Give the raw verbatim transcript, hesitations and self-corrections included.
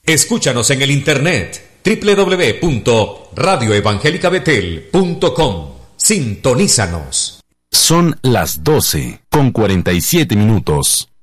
Escúchanos en el internet doble u doble u doble u punto radio evangélica betel punto com. Sintonízanos. Son las doce con cuarenta y siete minutos.